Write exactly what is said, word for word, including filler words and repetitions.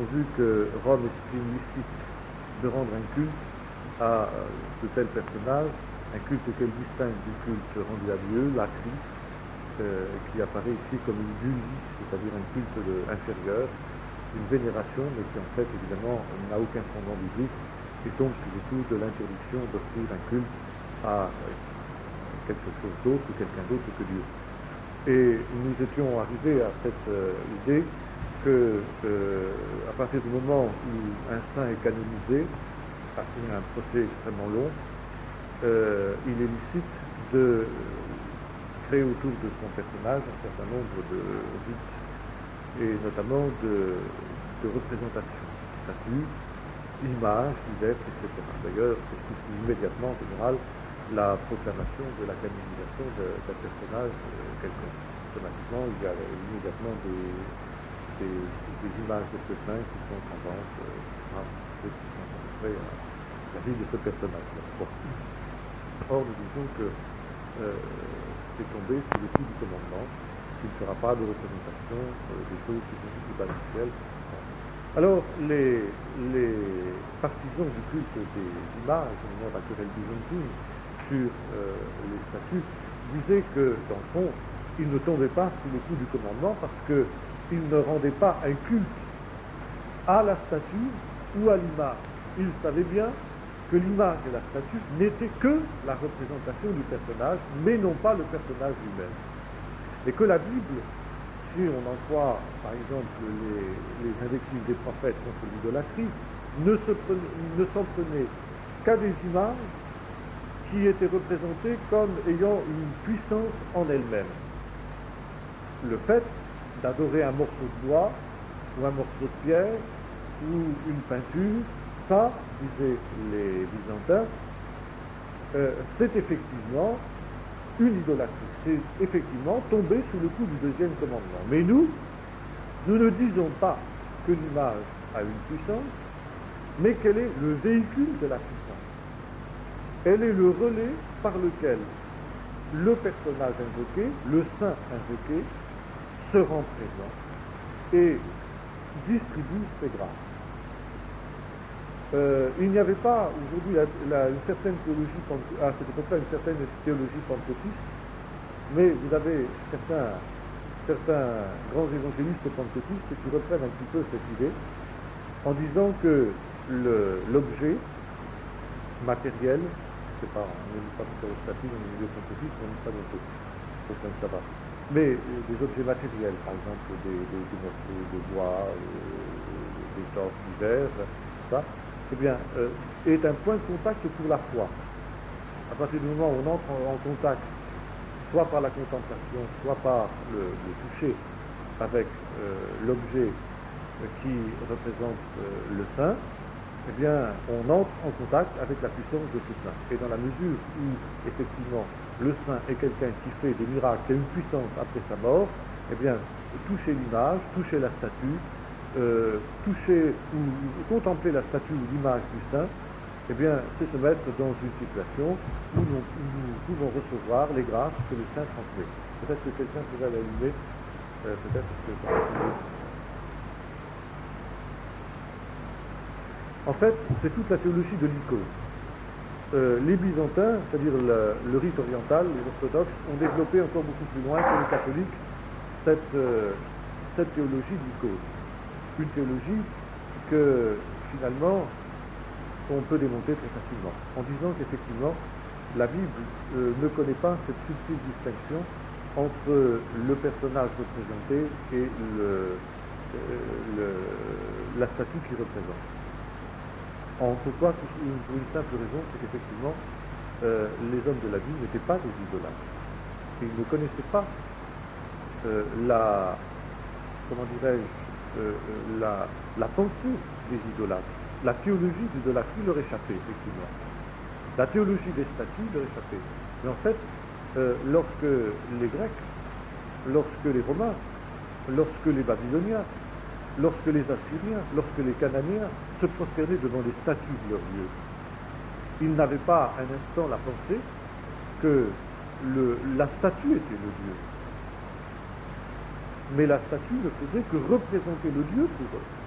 vu que Rome estime licite de rendre un culte à de tels personnages, un culte qu'elle distingue du culte rendu à Dieu, l'acris, euh, qui apparaît ici comme une dulie, c'est-à-dire un culte de, inférieur, une vénération, mais qui en fait évidemment n'a aucun fondement biblique, et tombe sous le coup de l'interdiction d'offrir un culte à quelque chose d'autre ou quelqu'un d'autre que Dieu. Et nous étions arrivés à cette euh, idée que, euh, à partir du moment où un saint est canonisé, après un procès extrêmement long, euh, il est licite de créer autour de son personnage un certain nombre de rites, et notamment de, de représentations, statues, images diverses, et cetera. D'ailleurs, c'est immédiatement, en général, la proclamation de la canonisation d'un personnage euh, quelconque. Automatiquement, il y a immédiatement des, des, des images de ce saint qui sont en vente, euh, ceux qui sont prêts à la vie de ce personnage. Bon. Or, nous disons que euh, c'est tombé sous le coup du commandement, qu'il ne fera pas de représentation euh, des choses qui sont visibles à le ciel. Alors, les, les partisans du culte des images, au nom naturel byzantine, sur euh, les statues, disaient que, dans le fond, ils ne tombaient pas sous le coup du commandement parce qu'ils ne rendaient pas un culte à la statue ou à l'image. Ils savaient bien que l'image et la statue n'étaient que la représentation du personnage, mais non pas le personnage lui-même. Et que la Bible, si on en croit, par exemple, les, les invectives des prophètes contre l'idolâtrie, ne, se prenait, ne s'en prenait qu'à des images qui étaient représentées comme ayant une puissance en elles-mêmes. Le fait d'adorer un morceau de bois, ou un morceau de pierre, ou une peinture, ça, disaient les Byzantins, euh, c'est effectivement une idolâtrie. C'est effectivement tomber sous le coup du deuxième commandement. Mais nous, nous ne disons pas que l'image a une puissance, mais qu'elle est le véhicule de la puissance. Elle est le relais par lequel le personnage invoqué, le saint invoqué, se rend présent et distribue ses grâces. Euh, il n'y avait pas aujourd'hui la, la, une certaine théologie, à cette époque-là, une certaine théologie pentecôtiste, mais vous avez certains, certains grands évangélistes pentecôtistes qui reprennent un petit peu cette idée en disant que l'objet matériel, je ne sais pas, on ne dit pas sur le statut, on dit pentecôtiste, on ne dit pas non plus, au point de savoir, mais euh, des objets matériels, par exemple des, des, des morceaux de bois, euh, des torches divers, tout ça, eh bien, euh, est un point de contact pour la foi. À partir du moment où on entre en, en contact, soit par la contemplation, soit par le, le toucher avec euh, l'objet qui représente euh, le saint, eh bien, on entre en contact avec la puissance de ce saint. Et dans la mesure où, effectivement, le saint est quelqu'un qui fait des miracles, qui a une puissance après sa mort, eh bien, toucher l'image, toucher la statue, Euh, toucher ou contempler la statue ou l'image du saint, eh bien, c'est se mettre dans une situation où nous, où nous pouvons recevoir les grâces que le saint transmet. Peut-être que quelqu'un pourrait l'allumer, euh, peut-être que... En fait, c'est toute la théologie de l'icône. Euh, les Byzantins, c'est-à-dire le, le rite oriental, les orthodoxes, ont développé encore beaucoup plus loin que les catholiques cette, euh, cette théologie de l'icône. Une théologie que, finalement, on peut démonter très facilement, en disant qu'effectivement, la Bible euh, ne connaît pas cette subtile distinction entre le personnage représenté et le, euh, le, la statue qui représente. En pourquoi? Pour une simple raison, c'est qu'effectivement, euh, les hommes de la Bible n'étaient pas des idolâtres. Ils ne connaissaient pas euh, la, comment dirais-je, Euh, la, la pensée des idolâtres. La théologie de l'idolâtrie leur échappait, effectivement. La théologie des statues leur échappait. Mais en fait, euh, lorsque les Grecs, lorsque les Romains, lorsque les Babyloniens, lorsque les Assyriens, lorsque les Cananéens se prosternaient devant les statues de leur Dieu, ils n'avaient pas un instant la pensée que le, la statue était le Dieu. Mais la statue ne faisait que représenter le Dieu pour eux.